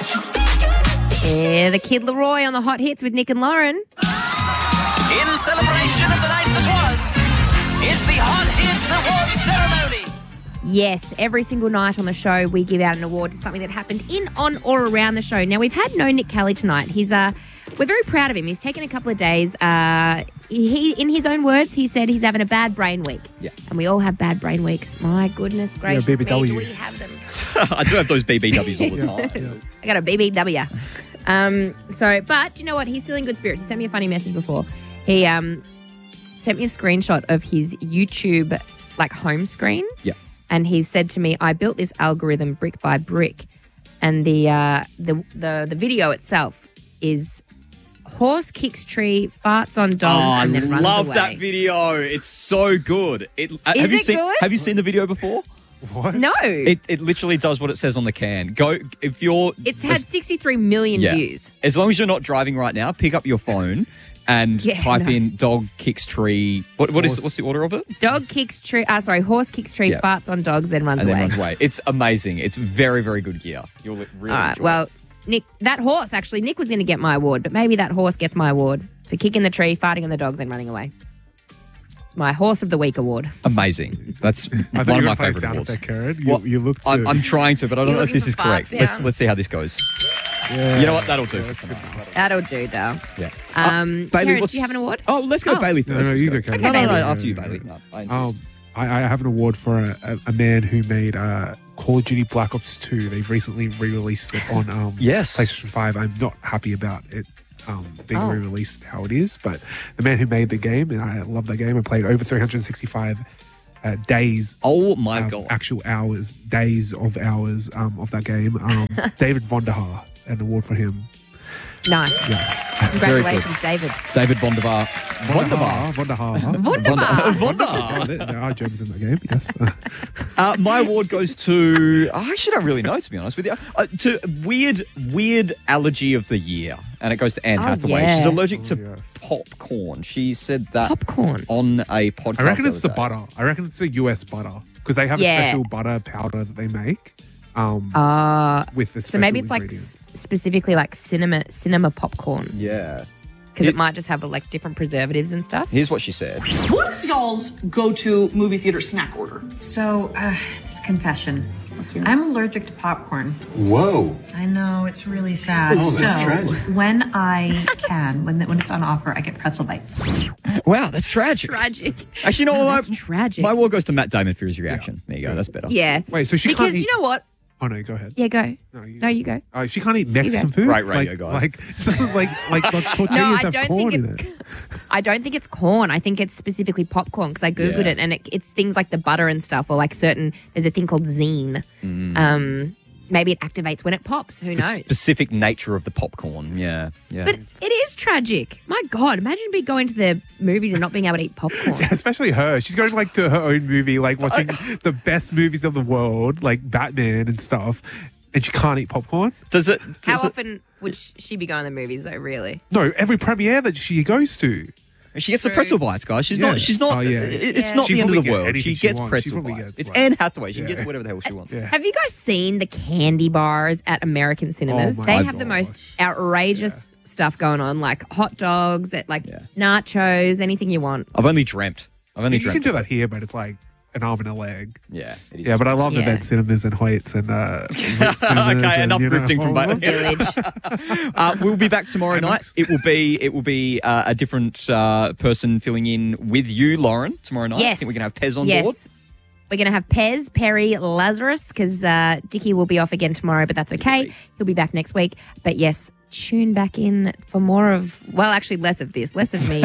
Yeah, the Kid Leroy on the Hot Hits with Nick and Lauren. In celebration of the night that was, it's the Hot Hits Award ceremony. Yes, every single night on the show, we give out an award to something that happened in, on, or around the show. Now, we've had no Nick Kelly tonight. We're very proud of him. He's taken a couple of days. In his own words, he said he's having a bad brain week. Yeah. And we all have bad brain weeks. My goodness gracious me, BBW. do we have them? I do have those BBWs all the time. Yeah. I got a BBW. But you know what? He's still in good spirits. He sent me a funny message before. He sent me a screenshot of his YouTube home screen. Yeah. And he said to me, I built this algorithm brick by brick. And the video itself is horse kicks tree, farts on dogs, and then runs away. I love that video. It's so good. Good? Have you seen the video before? What? No. It literally does what it says on the can. It's had 63 million views. As long as you're not driving right now, pick up your phone and type in dog kicks tree. What's the order of it? Horse kicks tree, farts on dogs, then runs away. It's amazing. It's very, very good gear. You'll really All right, enjoy well, it. Nick, that horse, actually, Nick was going to get my award, but maybe that horse gets my award for kicking the tree, farting on the dogs, then running away. It's my Horse of the Week award. Amazing. That's I one of my favourite sound awards. effect, Karen. Well, You look. I'm trying to, but I don't know if this is for correct. farts, Let's see how this goes. Yeah. You know what? That'll do. That'll do, Dale. Yeah. Karen, do you have an award? Oh, let's go Bailey No, first. no, Let's you go. go, Karen. No, Okay, Bailey. after you, Bailey. No, I insist. I have an award for a man who made Call of Duty Black Ops 2. They've recently re-released it on Yes. PlayStation 5. I'm not happy about it being Oh. re-released how it is, but the man who made the game, and I love that game, I played over 365 days. Oh my God. Actual hours, days of hours of that game. David Vonderhaar, an award for him. Nice. Yeah. Congratulations, David. David Vondervaar. Vonderhaar. Wunderbar. There are Germans in that game, yes. My award goes to, I actually don't really know, to be honest with you, to weird allergy of the year. And it goes to Anne Hathaway. yeah. She's allergic to yes. popcorn. She said that Popcorn. on a podcast. I reckon it's the other day. butter. I reckon it's the US butter because they have a Yeah. special butter powder that they make with the special So maybe it's ingredients. specifically cinema popcorn, Yeah. because it might just have different preservatives and stuff. Here's what she said. What is y'all's go-to movie theater snack order? So, this confession. I'm allergic to popcorn. Whoa. I know, it's really sad. Oh, that's tragic. When I can, when it's on offer, I get pretzel bites. Wow, that's tragic. Tragic. Actually, you know what? That's tragic. My award goes to Matt Damon for his reaction. There you go. That's better. Yeah. Wait, so she because can't eat... you know what? Oh, no, go ahead. Yeah, go. No, You go. She can't eat Mexican food? Great radio, guys. It doesn't like tortillas No, I have don't corn think in it. I don't think it's corn. I think it's specifically popcorn because I googled Yeah. it and it's things like the butter and stuff, or there's a thing called zine. Maybe it activates when it pops. Who The knows? specific nature of the popcorn. Yeah. But it is tragic. My God, imagine going to the movies and not being able to eat popcorn. Especially her. She's going to her own movie, watching the best movies of the world, like Batman and stuff, and she can't eat popcorn. How often would she be going to the movies though, really? No, every premiere that she goes to. She gets the pretzel bites, guys. She's Yeah. not. She's not. Oh, yeah. It's Yeah. not She the end of probably the get world. anything She she gets wants. She pretzel probably bites. gets, It's like- Anne Hathaway. She Yeah. gets whatever the hell she wants. Yeah. Have you guys seen the candy bars at American cinemas? Oh my They have the gosh. most outrageous stuff going on, like hot dogs, nachos, anything you want. I've only dreamt. You can do that here, but it's like an arm and a leg. Yeah. It is Yeah, but I love Yeah. Event Cinemas and Hoyts and Okay, enough drifting from Bailey. Village. We'll be back tomorrow night. It will be a different person filling in with you, Lauren, tomorrow night. Yes. I think we're going to have Pez on yes. board. We're going to have Pez, Perry, Lazarus, because Dickie will be off again tomorrow, but that's okay. He'll be back next week. But yes, tune back in for more of, well, actually less of this, less of me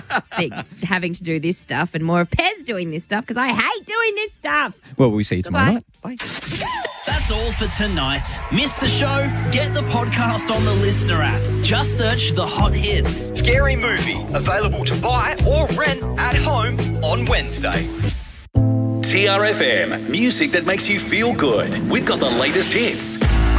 having to do this stuff and more of Pez doing this stuff because I hate doing this stuff. Well, we'll see you tomorrow Goodbye. night. Bye. That's all for tonight. Missed the show? Get the podcast on the Listener app. Just search The Hot Hits. Scary Movie. Available to buy or rent at home on Wednesday. TRFM, music that makes you feel good. We've got the latest hits,